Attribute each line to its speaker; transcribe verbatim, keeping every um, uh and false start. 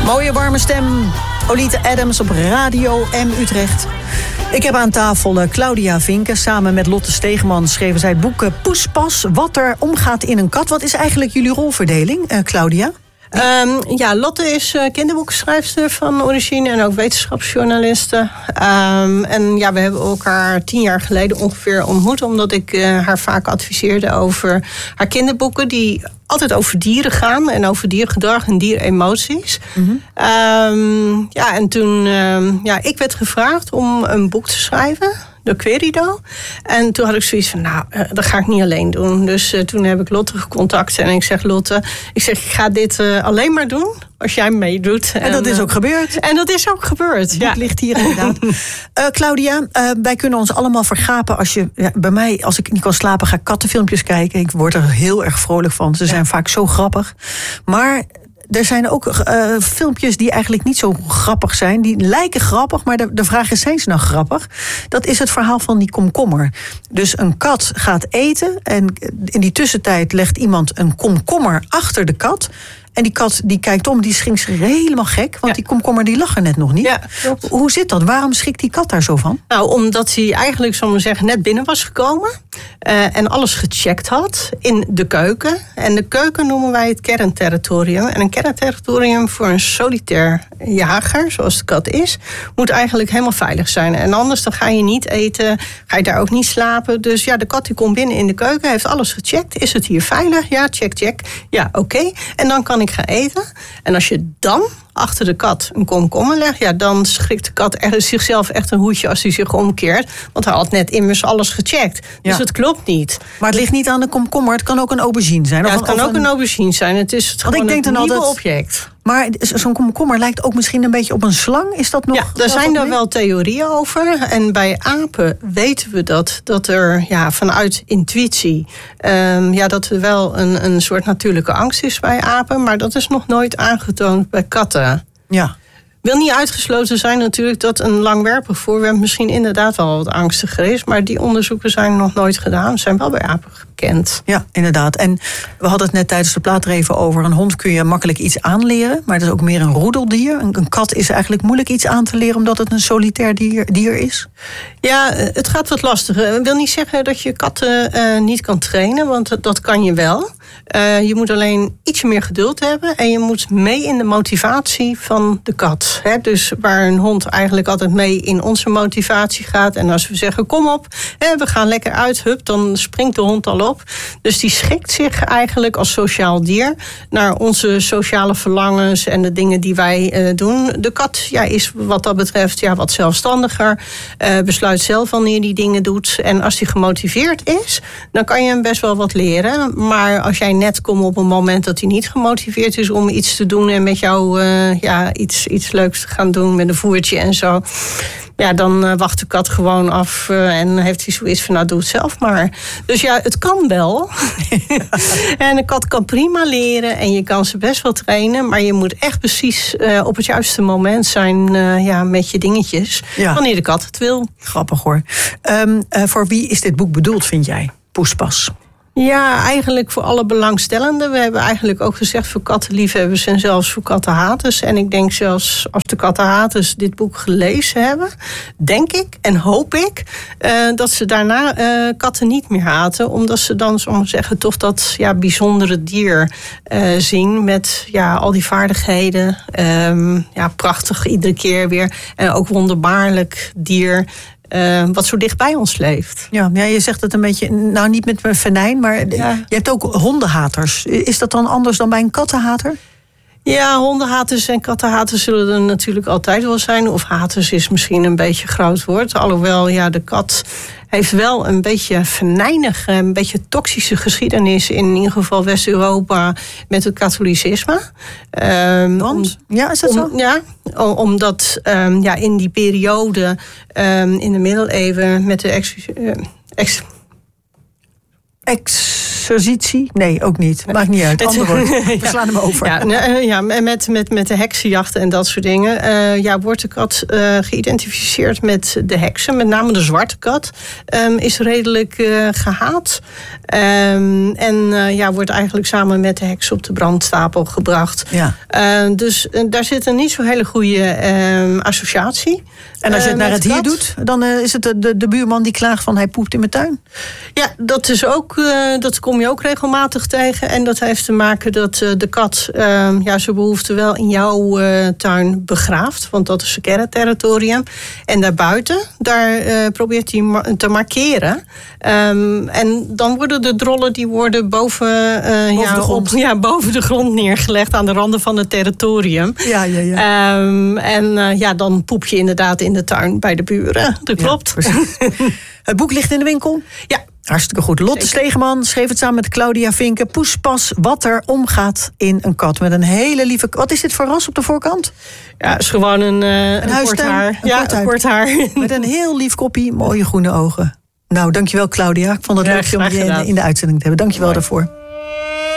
Speaker 1: Mooie warme stem, Olita Adams op Radio M Utrecht. Ik heb aan tafel uh, Claudia Vinken. Samen met Lotte Stegeman schreven zij het boek uh, Poespas, wat er omgaat in een kat. Wat is eigenlijk jullie rolverdeling, uh, Claudia?
Speaker 2: Um, ja, Lotte is uh, kinderboekenschrijfster van origine en ook wetenschapsjournaliste. Um, en ja, we hebben elkaar tien jaar geleden ongeveer ontmoet, omdat ik uh, haar vaak adviseerde over haar kinderboeken die altijd over dieren gaan en over diergedrag en dieremoties. Mm-hmm. Um, ja, en toen, um, ja, ik werd gevraagd om een boek te schrijven door Querido. En toen had ik zoiets van, nou, uh, dat ga ik niet alleen doen. Dus uh, toen heb ik Lotte gecontact en ik zeg, Lotte, ik zeg, ik ga dit uh, alleen maar doen als jij meedoet.
Speaker 1: En, en dat is ook gebeurd.
Speaker 2: En dat is ook gebeurd. Het
Speaker 1: ja. ligt hier inderdaad. uh, Claudia, uh, wij kunnen ons allemaal vergapen als je, ja, bij mij, als ik niet kan slapen, ga ik kattenfilmpjes kijken. Ik word er heel erg vrolijk van. Ze zijn ja. vaak zo grappig. Maar er zijn ook uh, filmpjes die eigenlijk niet zo grappig zijn. Die lijken grappig, maar de, de vraag is, zijn ze nou grappig? Dat is het verhaal van die komkommer. Dus een kat gaat eten en in die tussentijd legt iemand een komkommer achter de kat. En die kat die kijkt om, die schrikt zich helemaal gek. Want ja. die komkommer die lag er net nog niet. Ja, hoe zit dat? Waarom schrikt die kat daar zo van?
Speaker 2: Nou, omdat hij eigenlijk, zullen we zeggen, net binnen was gekomen. Uh, en alles gecheckt had in de keuken. En de keuken noemen wij het kernterritorium. En een kernterritorium voor een solitair jager, zoals de kat is, moet eigenlijk helemaal veilig zijn. En anders dan ga je niet eten, ga je daar ook niet slapen. Dus ja, de kat die komt binnen in de keuken, heeft alles gecheckt. Is het hier veilig? Ja, check, check. Ja, oké. Okay. En dan kan ik gaan eten. En als je dan achter de kat een komkommer legt, ja, dan schrikt de kat echt, zichzelf echt een hoedje als hij zich omkeert. Want hij had net immers alles gecheckt. Dus ja. het klopt niet.
Speaker 1: Maar het ligt niet aan de komkommer, het kan ook een aubergine zijn.
Speaker 2: Ja,
Speaker 1: of
Speaker 2: het kan ook een, een aubergine zijn. Het is het gewoon ik denk een nieuw altijd object.
Speaker 1: Maar zo'n komkommer lijkt ook misschien een beetje op een slang. Is dat nog?
Speaker 2: Ja, daar zijn er wel theorieën over. En bij apen weten we dat, dat er ja, vanuit intuïtie, Um, ja, dat er wel een, een soort natuurlijke angst is bij apen. Maar dat is nog nooit aangetoond bij katten.
Speaker 1: Ja.
Speaker 2: Wil niet uitgesloten zijn natuurlijk dat een langwerpig voorwerp misschien inderdaad wel wat angstiger is. Maar die onderzoeken zijn nog nooit gedaan. Zijn wel bij apen gekend.
Speaker 1: Ja, inderdaad. En we hadden het net tijdens de plaat er even over. Een hond kun je makkelijk iets aanleren. Maar dat is ook meer een roedeldier. Een, een kat is eigenlijk moeilijk iets aan te leren omdat het een solitair dier, dier is.
Speaker 2: Ja, het gaat wat lastiger. Ik wil niet zeggen dat je katten uh, niet kan trainen. Want dat, dat kan je wel. Uh, je moet alleen ietsje meer geduld hebben. En je moet mee in de motivatie van de kat. He, dus waar een hond eigenlijk altijd mee in onze motivatie gaat. En als we zeggen, kom op, he, we gaan lekker uit, hup, dan springt de hond al op. Dus die schikt zich eigenlijk als sociaal dier naar onze sociale verlangens en de dingen die wij uh, doen. De kat ja, is wat dat betreft ja, wat zelfstandiger. Uh, besluit zelf wanneer die dingen doet. En als die gemotiveerd is, dan kan je hem best wel wat leren. Maar als jij net komt op een moment dat hij niet gemotiveerd is om iets te doen en met jou uh, ja, iets, iets leuks te gaan doen met een voertje en zo, ja, dan uh, wacht de kat gewoon af uh, en heeft hij zoiets van, nou, doe het zelf maar. Dus ja, het kan wel. En een kat kan prima leren en je kan ze best wel trainen, maar je moet echt precies uh, op het juiste moment zijn uh, ja, met je dingetjes, ja. wanneer de kat het wil.
Speaker 1: Grappig hoor. Um, uh, voor wie is dit boek bedoeld, vind jij? Poespas.
Speaker 2: Ja, eigenlijk voor alle belangstellenden. We hebben eigenlijk ook gezegd voor kattenliefhebbers en zelfs voor kattenhaters. En ik denk zelfs als de kattenhaters dit boek gelezen hebben, denk ik en hoop ik uh, dat ze daarna uh, katten niet meer haten. Omdat ze dan, zullen we zeggen, toch dat ja, bijzondere dier uh, zien met ja, al die vaardigheden. Um, ja, prachtig iedere keer weer. En ook wonderbaarlijk dier. Uh, wat zo dicht bij ons leeft.
Speaker 1: Ja, ja, je zegt het een beetje, nou niet met mijn venijn, maar ja. Je hebt ook hondenhaters. Is dat dan anders dan bij een kattenhater?
Speaker 2: Ja, hondenhaters en kattenhaters zullen er natuurlijk altijd wel zijn. Of haters is misschien een beetje een groot woord. Alhoewel, ja, de kat heeft wel een beetje venijnige, een beetje toxische geschiedenis in ieder geval West-Europa met het katholicisme. Um,
Speaker 1: Want? Ja, is dat
Speaker 2: om,
Speaker 1: zo?
Speaker 2: Ja, omdat um, ja, in die periode um, in de middeleeuwen met de ex, uh, ex
Speaker 1: Exercitie? Nee, ook niet. Maakt niet uit. Ander woord. We slaan hem over.
Speaker 2: Ja, ja met, met, met de heksenjachten en dat soort dingen. Uh, ja, wordt de kat uh, geïdentificeerd met de heksen. Met name de zwarte kat. Um, is redelijk uh, gehaat. Um, en uh, ja, wordt eigenlijk samen met de heksen op de brandstapel gebracht.
Speaker 1: Ja.
Speaker 2: Uh, dus uh, daar zit een niet zo hele goede uh, associatie.
Speaker 1: En als je het
Speaker 2: uh,
Speaker 1: naar het hier doet, dan uh, is het de, de, de buurman die klaagt van hij poept in mijn tuin?
Speaker 2: Ja, dat is ook, uh, dat kom je ook regelmatig tegen. En dat heeft te maken dat uh, de kat uh, ja, zijn behoefte wel in jouw uh, tuin begraaft. Want dat is zijn kernterritorium. En daarbuiten, daar uh, probeert hij ma- te markeren. Um, en dan worden de drollen die worden boven, uh,
Speaker 1: boven,
Speaker 2: ja,
Speaker 1: de grond.
Speaker 2: Op, ja, boven de grond neergelegd aan de randen van het territorium.
Speaker 1: Ja, ja, ja.
Speaker 2: Um, en uh, ja, dan poep je inderdaad in de tuin bij de buren. Dat klopt.
Speaker 1: Ja, het boek ligt in de winkel?
Speaker 2: Ja.
Speaker 1: Hartstikke goed. Lotte
Speaker 2: Zeker.
Speaker 1: Stegeman schreef het samen met Claudia Vinken. Poespas, wat er omgaat in een kat. Met een hele lieve... Wat is dit voor ras op de voorkant?
Speaker 2: Ja, is gewoon een, uh, een, een kort haar.
Speaker 1: Een
Speaker 2: ja,
Speaker 1: kort
Speaker 2: een kort haar.
Speaker 1: Met een heel lief koppie, mooie groene ogen. Nou, dankjewel Claudia. Ik vond het
Speaker 2: Ja,
Speaker 1: leuk om je in, in de uitzending te hebben. Dankjewel Mooi. daarvoor.